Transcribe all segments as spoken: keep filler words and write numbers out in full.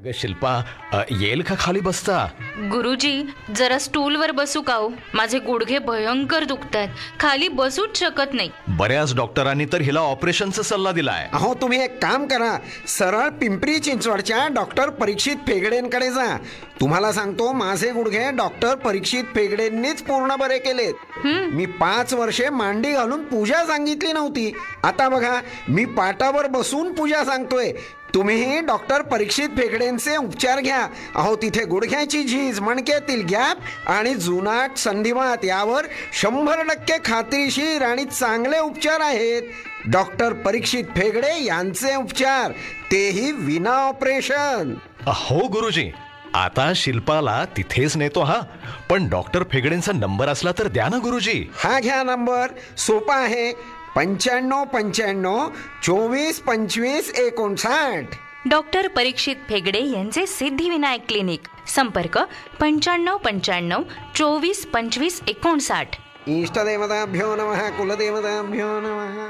अगं शिल्पा, अ, येईल का खाली बसता? गुरुजी, जरा स्टूलवर बसू का हो? माझे गुडघे भयंकर दुखतात, खाली बसूच शकत नाही. बऱ्याच डॉक्टरांनी तर हिला ऑपरेशनचा सल्ला दिलाय. अहो, तुम्ही एक काम करा, सरळ पिंपरी चिंचवडच्या डॉक्टर परीक्षित फेगडेंकडे जा. तुम्हाला सांगतो, माझे गुडघे डॉक्टर परीक्षित फेगडेंनीच पूर्ण बरे केलेत. मी पाच वर्षे मांडी घालून पूजा सांगितली नव्हती. आता बघा, मी पाटावर बसून पूजा सांगतोय. तुम्हीही डॉक्टर परीक्षित फेगडेंचे उपचार घ्या. अहो, तिथे गुडघ्याची झीज, मणक्यातील गॅप आणि जुनाट संधिवात यावर शंभर टक्के खात्रीशीर आणि चांगले उपचार आहेत. डॉक्टर परीक्षित फेगडे यांचे उपचार, तेही विना ऑपरेशन. हो गुरुजी, आता शिल्पाला तिथेच नेतो. हा, पण डॉक्टर फेगडेंचा नंबर असला तर द्या ना गुरुजी. हा घ्या नंबर, सोपा आहे. पंच्याण्णव पंच्याण्णव चोवीस पंचवीस एकोणसाठ. डॉक्टर परीक्षित फेगडे यांचे सिद्धिविनायक क्लिनिक. संपर्क पंच्याण्णव पंच्याण्णव चोवीस पंचवीस एकोणसाठ. इष्टदेवताभ्यो नमः, कुलदेवताभ्यो नमः.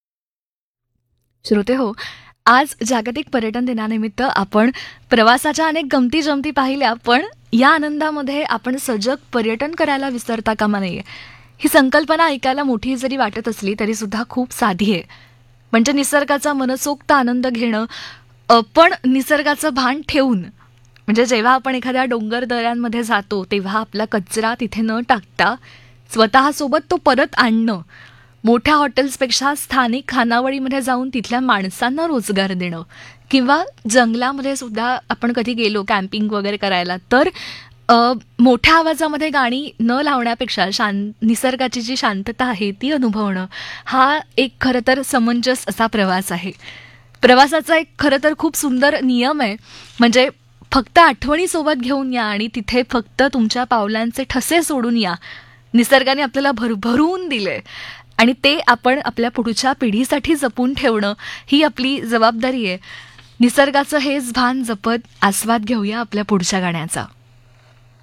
श्रोते हो, आज जागतिक पर्यटन दिनानिमित्त आपण प्रवासाच्या अनेक गमती जमती पाहिल्या, पण या आनंदामध्ये आपण सजग पर्यटन करायला विसरता कामा नये. ही संकल्पना ऐकायला मोठी जरी वाटत असली तरी सुद्धा खूप साधी आहे. म्हणजे निसर्गाचा मनसोक्त आनंद घेणं, पण निसर्गाचं भान ठेवून. म्हणजे जेव्हा आपण एखाद्या डोंगर दऱ्यांमध्ये जातो तेव्हा आपला कचरा तिथे न टाकता स्वतःसोबत तो परत आणणं. मोठ्या हॉटेल्सपेक्षा स्थानिक खानावळीमध्ये जाऊन तिथल्या माणसांना रोजगार देणं. किंवा जंगलामध्ये सुद्धा आपण कधी गेलो कॅम्पिंग वगैरे करायला तर मोठ्या आवाजामध्ये गाणी न लावण्यापेक्षा शां निसर्गाची जी शांतता आहे ती अनुभवणं, हा एक खरं तर समंजस असा प्रवास आहे. प्रवासाचा एक खरं तर खूप सुंदर नियम आहे, म्हणजे फक्त आठवणीसोबत घेऊन या आणि तिथे फक्त तुमच्या पावलांचे ठसे सोडून या. निसर्गाने आपल्याला भरभरून दिले आणि ते आपण आपल्या पुढच्या पिढीसाठी जपून ठेवणं ही आपली जबाबदारी आहे. निसर्गाचं हेच भान जपत आस्वाद घेऊया आपल्या पुढच्या गाण्याचा.